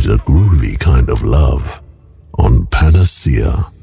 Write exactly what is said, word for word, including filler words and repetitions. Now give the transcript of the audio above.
is a groovy kind of love on Panacea.